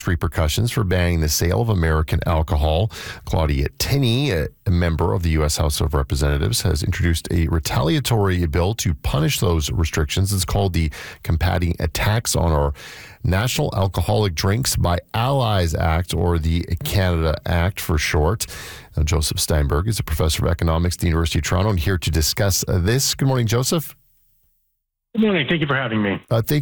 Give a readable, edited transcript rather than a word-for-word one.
repercussions for banning the sale of American alcohol. Claudia Tenney, a member of the U.S. House of Representatives, has introduced a retaliatory bill to punish those restrictions. It's called the Combating Attacks on Our National Alcoholic Drinks by Allies Act, or the Canada Act for short. Joseph Steinberg is a professor of economics at the University of Toronto and here to discuss this. Good morning, Joseph. Good morning. Thank you for having me. Thank